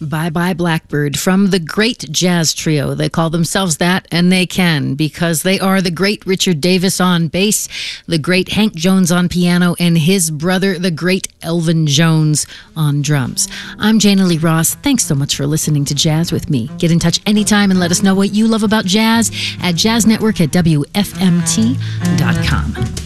Bye Bye Blackbird from the great jazz trio. They call themselves that, and they can, because they are the great Richard Davis on bass, the great Hank Jones on piano, and his brother, the great Elvin Jones, on drums. I'm Jana Lee Ross. Thanks so much for listening to Jazz with me. Get in touch anytime and let us know what you love about jazz at jazznetwork@wfmt.com.